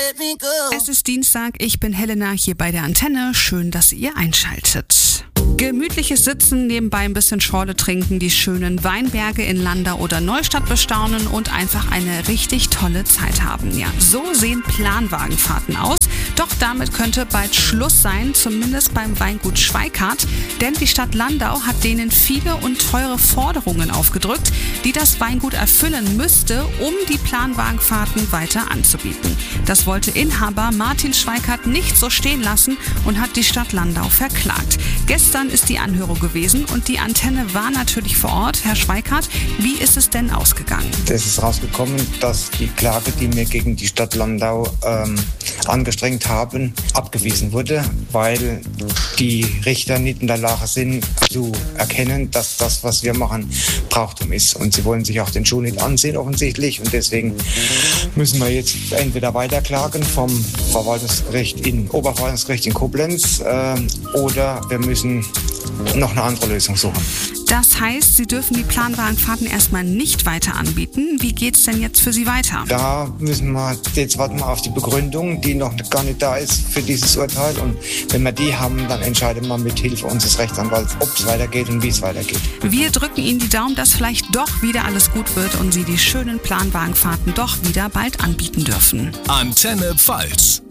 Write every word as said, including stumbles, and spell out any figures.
Es ist Dienstag, ich bin Helena hier bei der Antenne. Schön, dass ihr einschaltet. Gemütliches Sitzen, nebenbei ein bisschen Schorle trinken, die schönen Weinberge in Landau oder Neustadt bestaunen und einfach eine richtig tolle Zeit haben. Ja, so sehen Planwagenfahrten aus. Doch damit könnte bald Schluss sein, zumindest beim Weingut Schweikart. Denn die Stadt Landau hat denen viele und teure Forderungen aufgedrückt, die das Weingut erfüllen müsste, um die Planwagenfahrten weiter anzubieten. Das wollte Inhaber Martin Schweikart nicht so stehen lassen und hat die Stadt Landau verklagt. Gestern ist die Anhörung gewesen und die Antenne war natürlich vor Ort. Herr Schweikart, wie ist es denn ausgegangen? Es ist rausgekommen, dass die Klage, die wir gegen die Stadt Landau ähm, angestrengt haben, abgewiesen wurde, weil die Richter nicht in der Lage sind zu erkennen, dass das, was wir machen, Brauchtum ist. Und sie wollen sich auch den Schuh nicht ansehen offensichtlich und deswegen müssen wir jetzt entweder weiterklagen vom Verwaltungsgericht in Oberverwaltungsgericht in Koblenz äh, oder wir müssen noch eine andere Lösung suchen. Das heißt, Sie dürfen die Planwagenfahrten erstmal nicht weiter anbieten. Wie geht es denn jetzt für Sie weiter? Da müssen wir, jetzt warten wir auf die Begründung, die noch gar nicht da ist für dieses Urteil. Und wenn wir die haben, dann entscheiden wir mit Hilfe unseres Rechtsanwalts, ob es weitergeht und wie es weitergeht. Wir drücken Ihnen die Daumen, dass vielleicht doch wieder alles gut wird und Sie die schönen Planwagenfahrten doch wieder bald anbieten dürfen. Antenne Pfalz.